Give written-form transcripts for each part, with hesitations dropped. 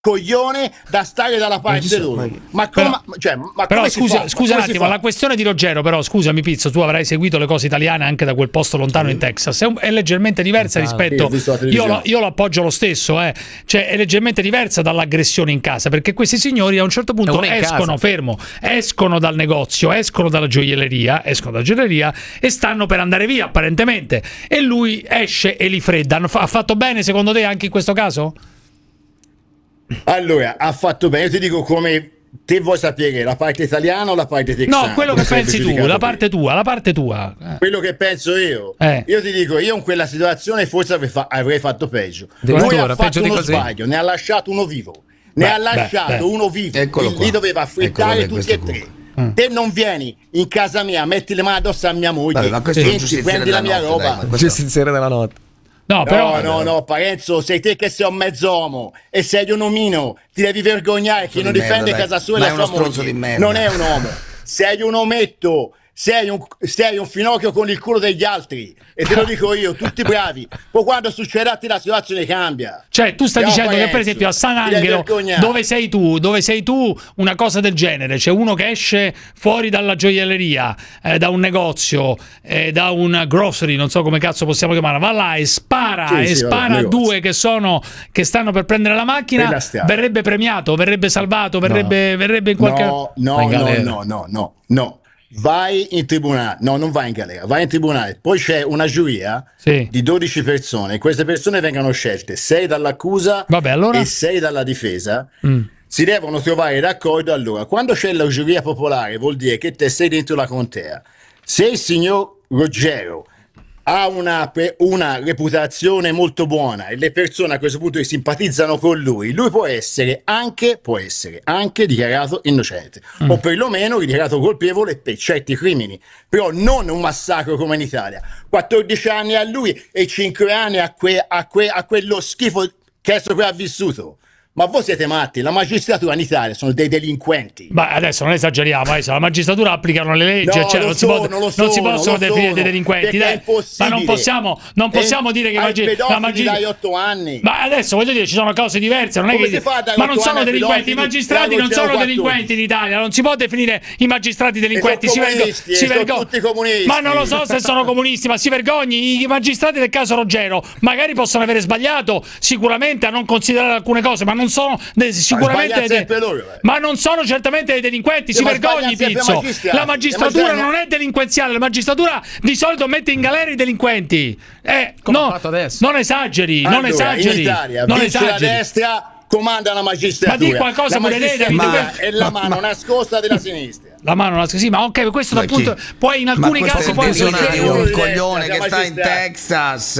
coglione da stare dalla parte loro. Ma come, però scusa un attimo, la questione di Ruggero, però scusami Pizzo, tu avrai seguito le cose italiane anche da quel posto lontano in Texas, è leggermente diversa rispetto, io lo appoggio lo stesso, cioè è leggermente diversa dall'aggressione in casa, perché questi signori a un certo punto escono dal negozio, escono dalla gioielleria e stanno per andare via apparentemente, e lui esce e li fredda. Ha fatto bene secondo te anche in questo caso? Allora, ha fatto bene. Io ti dico come te vuoi sapere, la parte italiana o la parte texana? No, quello che pensi tu, la parte tua. Quello che penso io. Io ti dico, io in quella situazione forse avrei fatto peggio. Lui ha fatto uno sbaglio, ne ha lasciato uno vivo. Uno vivo. Lì doveva affrontare tutti e tre. Te non vieni in casa mia, metti le mani addosso a mia moglie, prendi la mia roba. Giustiziere della notte. No, Parenzo, sei te che sei un mezzomo e sei un omino, ti devi vergognare. Chi non difende casa sua e la sua moglie non è un uomo, sei un ometto, sei un finocchio con il culo degli altri, e te lo dico io, tutti bravi. Poi quando succederà la situazione cambia. Cioè tu stai dicendo Parenzo, che per esempio a San Angelo, dove sei tu, una cosa del genere, c'è uno che esce fuori dalla gioielleria, da un negozio, da un grocery, non so come cazzo possiamo chiamarla, va là e spara a due che stanno per prendere la macchina, verrebbe premiato, verrebbe salvato, verrebbe in qualche No. Vai in tribunale, non vai in galera, vai in tribunale, poi c'è una giuria di 12 persone, queste persone vengono scelte 6 dall'accusa e 6 dalla difesa, si devono trovare d'accordo. Allora, quando c'è la giuria popolare vuol dire che te sei dentro la contea. Se il signor Ruggero ha una reputazione molto buona e le persone a questo punto simpatizzano con lui può essere anche dichiarato innocente o perlomeno dichiarato colpevole per certi crimini, però non un massacro come in Italia. 14 anni a lui e 5 anni a quello schifo che è sopravvissuto. Ma voi siete matti, la magistratura in Italia sono dei delinquenti. Ma adesso non esageriamo, la magistratura applicano le leggi, non si possono definire dei delinquenti, dai. Ma non possiamo dire che la magistratura dai 8 anni. Ma adesso voglio dire, ci sono cose diverse, non è che ma non sono delinquenti, i magistrati non sono delinquenti in Italia, non si può definire i magistrati delinquenti, si vergogna. Tutti comunisti. Ma non lo so se sono comunisti, ma si vergogni, i magistrati del caso Ruggero magari possono avere sbagliato sicuramente a non considerare alcune cose, ma non sono sicuramente ma non sono certamente dei delinquenti, si vergogni Pizzo. La magistratura non è delinquenziale, la magistratura di solito mette in galera i delinquenti. Non esageri, allora, in Italia vince la destra, comanda la magistratura. Ma di qualcosa è la mano nascosta della sinistra. La mano nascosta, sì, ma ok, questo dal punto poi in alcuni casi può essere un coglione che sta in Texas,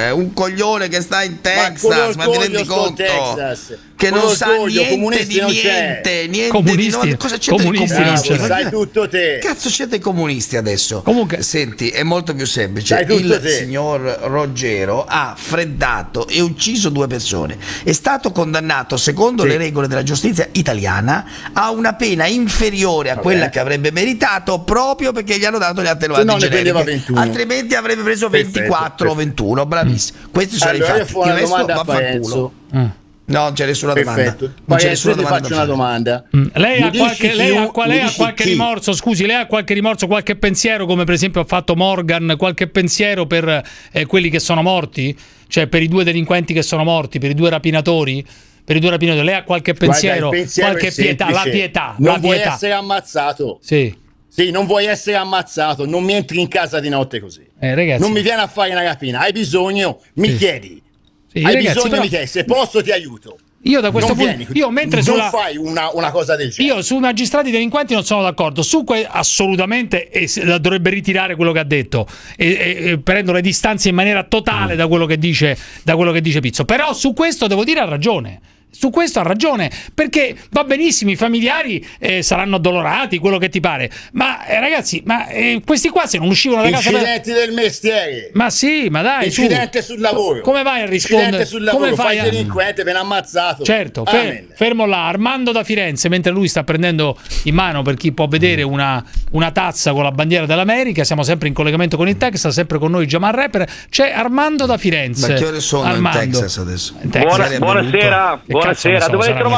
ma ti rendi conto che non sa niente di niente, comunisti, cosa c'entra i comunisti? Sai tutto te. Cazzo siete comunisti adesso? Comunque, senti, è molto più semplice. Il signor Ruggero ha freddato e ucciso 2 persone. È stato condannato secondo le regole della giustizia italiana a una pena inferiore a quella che avrebbe meritato, proprio perché gli hanno dato le attenuanti generiche, altrimenti avrebbe preso 24 o 21. Bravissimo. Questi sono i fatti. Il resto va a far culo. No, non c'è nessuna domanda. Non c'è nessuna domanda. Faccio una domanda. Lei ha qualche rimorso? Scusi, lei ha qualche rimorso, qualche pensiero, come per esempio ha fatto Morgan, qualche pensiero per quelli che sono morti? Cioè per i 2 delinquenti che sono morti, per i 2 rapinatori? Per i 2 rapinatori, lei ha qualche pensiero, qualche pietà? La pietà. Vuoi essere ammazzato? Sì, non vuoi essere ammazzato, non mi entri in casa di notte così. Ragazzi, non mi vieni a fare una rapina. Hai bisogno? Mi chiedi. Sì, hai ragazzi, bisogno, mi chiedi. Se posso ti aiuto. Io da questo punto, non fai una cosa del genere. Io sui magistrati delinquenti non sono d'accordo, assolutamente dovrebbe ritirare quello che ha detto e prendo le distanze in maniera totale da quello che dice Pizzo. Però su questo devo dire ha ragione. Su questo ha ragione, perché va benissimo, i familiari saranno addolorati, quello che ti pare, ma ragazzi, questi qua se non uscivano da casa incidenti del mestiere, ma sì, ma dai, incidente sul lavoro, come vai a rispondere? Sul lavoro, come fai delinquente, ben ammazzato, certo, fermo là, Armando da Firenze, mentre lui sta prendendo in mano, per chi può vedere, una tazza con la bandiera dell'America. Siamo sempre in collegamento con il Texas, sempre con noi Jamal Rapper, c'è Armando da Firenze. Ma che ore sono Armando in Texas adesso? Buonasera. Buonasera, dove hai trovato